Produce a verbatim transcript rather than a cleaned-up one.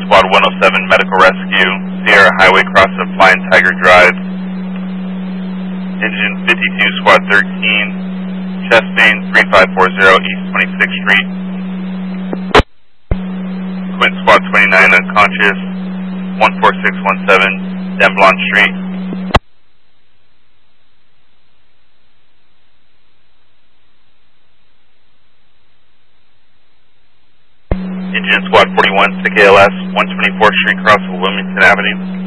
Squad one oh seven Medical Rescue, Sierra Highway cross of Flying Tiger Drive. Engine fifty-two Squad thirteen, chest main three five four zero East twenty-sixth Street. Quint Squad twenty-nine unconscious, one four six one seven Demblon Street. Engine Squad forty-one, S I C A L S, one twenty-fourth Street cross of Wilmington Avenue.